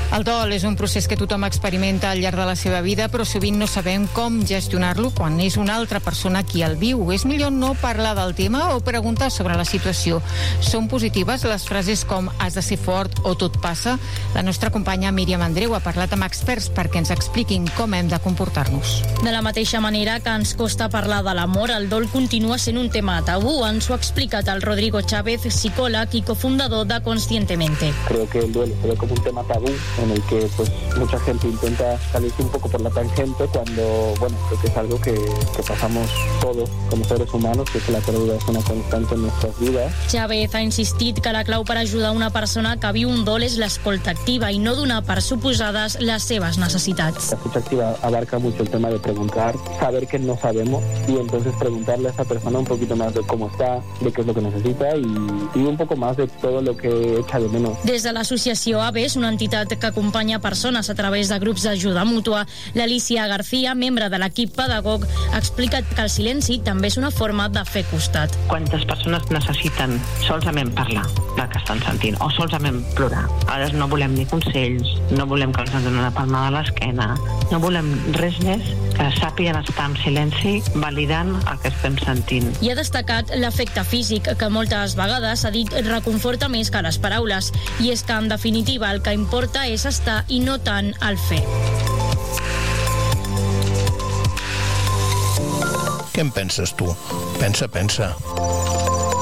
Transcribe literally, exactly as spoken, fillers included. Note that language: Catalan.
El dol és un procés que tothom experimenta al llarg de la seva vida, però sovint no sabem com gestionar-lo quan és una altra persona qui el viu. És millor no parlar del tema o preguntar sobre la situació. Són positives les frases com has de ser fort o tot passa? La nostra companya Míriam Andreu ha parlat amb experts perquè ens expliquin com hem de comportar-nos. De la mateixa manera que ens costa parlar de l'amor, el dol continua sent un tema tabú. Ens ho ha explicat el Rodrigo Chávez, psicòleg i cofundador de Conscientemente. Creo que el duelo se ve como un tema tabú en el que pues mucha gente intenta salirse un poco por la tangente cuando, bueno, creo que es algo que, que pasamos todos como seres humanos, que es que la pérdida es una constante en nuestras vidas. Chávez ha insistit que la clau per ajudar una persona que viu un dol és l'escolta activa i no donar per suposades les seves necessitats. La escucha activa abarca mucho el tema de preguntar, saber que no sabemos y entonces preguntarle a esa persona un poquito más de cómo está, de qué es lo que necesita y, y un poco más de todo lo que echa de menos. Des de l'associació A B E S, una entitat que acompanya persones a través de grups d'ajuda mútua, l'Alicia García, membre de l'equip pedagog, ha explicat que el silenci també és una forma de fer costat. Quantes persones necessiten solament parlar del que estan sentint o solament plorar. Ara no volem ni consells, no volem que ens donin una palmada a l'esquena, no volem res més que sàpiguen estar en silenci validant el que estem sentint. I ha destacat l'efecte físic, que moltes vegades ha dit reconforta més que les paraules, i és que en definitiva el que importa és estar i no tant el fer. Què en penses tu? Pensa, pensa.